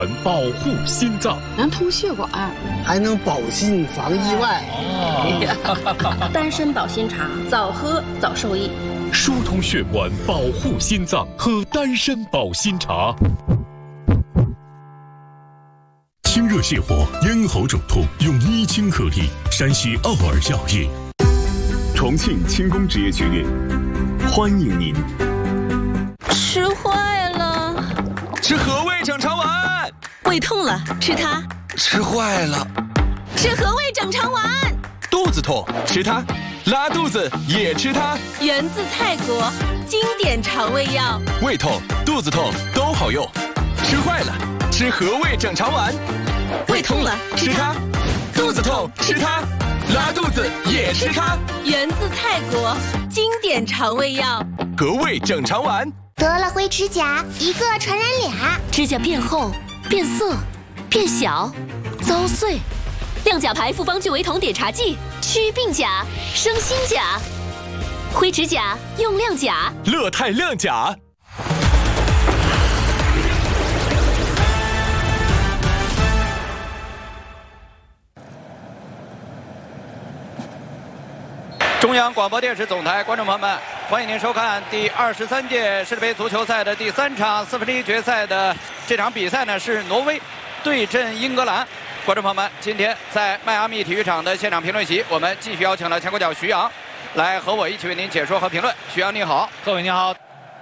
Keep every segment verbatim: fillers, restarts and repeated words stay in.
保护心脏， 能通血管， 还能保心防意外。 哦，丹参保心茶，早喝早受益。 疏通血管，保护心脏，喝丹参保心茶。清热泻火，咽喉肿痛，用伊清颗粒。山西奥尔药业，重庆轻工职业学院，欢迎您。 吃坏了， 吃和味整肠丸。 胃痛了，吃它。 吃坏了， 吃和味整肠丸。 肚子痛，吃它。拉肚子也吃它。 源自泰国，经典肠胃药。 胃痛、肚子痛都好用。吃坏了，吃和味整肠丸。 胃痛了， 吃它。肚子痛，吃它。拉肚子也吃它。 源自泰国，经典肠胃药。 和味整肠丸。 得了灰指甲，一个传染俩。 指甲变厚、变色、变小、遭碎。亮甲牌复方聚维酮碘茶剂，祛病甲，生新甲。灰指甲用亮甲， 乐泰亮甲。 中央广播电视总台观众朋友们，欢迎您收看第二十三届世界杯足球赛的第三场四分之一决赛的这场比赛呢，是挪威对阵英格兰。观众朋友们，今天在迈阿密体育场的现场评论席，我们继续邀请了前国脚徐阳来和我一起为您解说和评论。徐阳你好。 各位你好。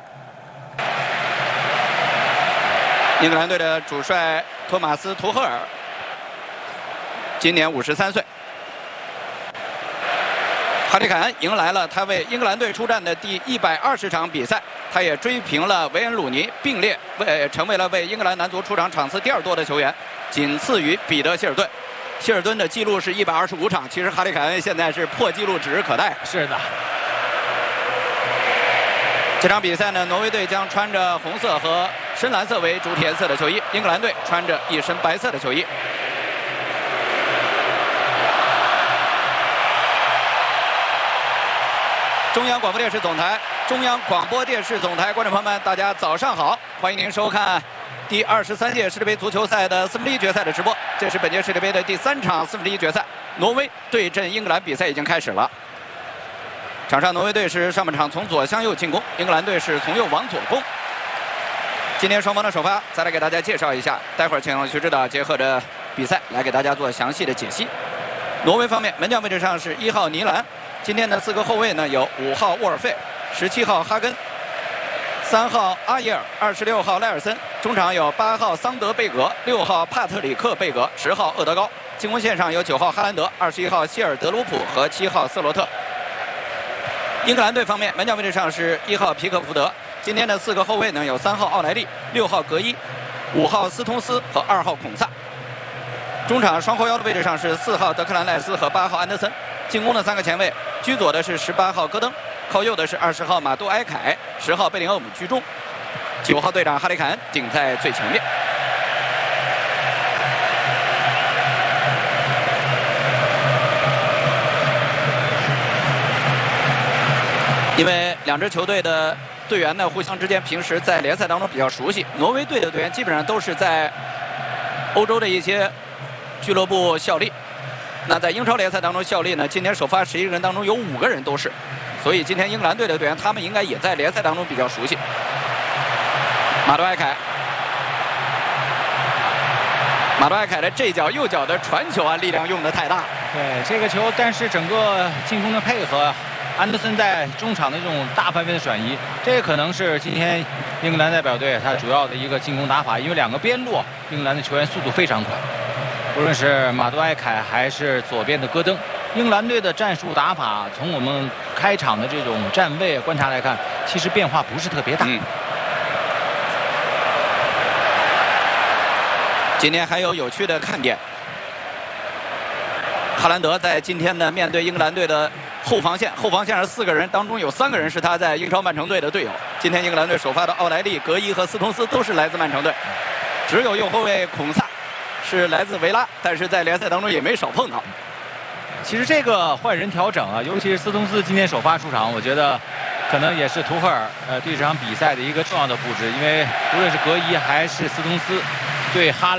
英格兰队的主帅托马斯·图赫尔今年五十三岁。哈里凯恩迎来了他为英格兰队出战的第一百二十场比赛，他也追平了维恩·鲁尼，并列为成为了为英格兰男足出场场次第二多的球员，仅次于彼得·希尔顿。希尔顿的记录是一百二十五场，其实哈里凯恩现在是破纪录指日可待。 是的。 这场比赛呢，挪威队将穿着红色和深蓝色为主体颜色的球衣，英格兰队穿着一身白色的球衣。中央广播电视总台，中央广播电视总台，观众朋友们，大家早上好！欢迎您收看第二十三届世界杯足球赛的四分之一决赛的直播。这是本届世界杯的第三场四分之一决赛，挪威对阵英格兰比赛已经开始了。场上挪威队是上半场从左向右进攻，英格兰队是从右往左攻。今天双方的首发，再来给大家介绍一下，待会儿请徐指导结合着比赛来给大家做详细的解析。挪威方面，门将位置上是一号尼兰。今天的四个后卫呢，有五号沃尔费、十七号哈根、三号阿耶尔、二十六号赖尔森。中场有八号桑德贝格、六号帕特里克贝格、十号厄德高。进攻线上有九号哈兰德、二十一号希尔德鲁普和七号瑟洛特。英格兰队方面，门将位置上是一号皮克福德。今天的四个后卫呢，有三号奥莱利、六号格伊、五号斯通斯和二号孔萨。中场双后腰的位置上是四号德克兰赖斯和八号安德森。进攻的三个前卫，居左的是十八号戈登，靠右的是二十号马杜埃凯，十号贝林厄姆居中，九号队长哈里凯恩顶在最前面。因为两支球队的队员呢，互相之间平时在联赛当中比较熟悉。挪威队的队员基本上都是在欧洲的一些俱乐部效力。那在英超联赛当中效力呢，今天首发十一个人当中有五个人都是，所以今天英格兰队的队员他们应该也在联赛当中比较熟悉。马杜埃凯，马杜埃凯的这脚右脚的传球啊，力量用的太大。 对这个球，但是整个进攻的配合，安德森在中场的这种大范围的转移，这可能是今天英格兰代表队他主要的一个进攻打法，因为两个边路英格兰的球员速度非常快。无论是马杜埃凯还是左边的戈登，英格兰队的战术打法，从我们开场的这种站位观察来看，其实变化不是特别大。 嗯、今天还有有趣的看点，哈兰德在今天呢面对英格兰队的后防线，后防线上四个人当中有三个人是他在英超曼城队的队友。今天英格兰队首发的奥莱利、格伊和斯通斯都是来自曼城队，只有右后卫孔萨是来自维拉，但是在联赛当中也没少碰到。 其实这个换人调整啊，尤其是斯通斯今天首发出场，我觉得可能也是图赫尔呃对这场比赛的一个重要的布置，因为无论是格伊还是斯通斯， 对哈。